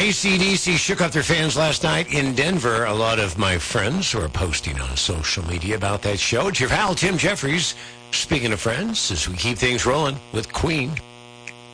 AC/DC shook up their fans last night in Denver. A lot of my friends who are posting on social media about that show. It's your pal, Tim Jeffries. Speaking of friends, as we keep things rolling with Queen.